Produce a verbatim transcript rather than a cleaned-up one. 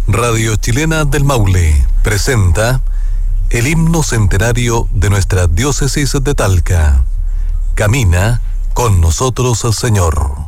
Radio Chilena del Maule presenta el himno centenario de nuestra diócesis de Talca. Camina con nosotros, Señor.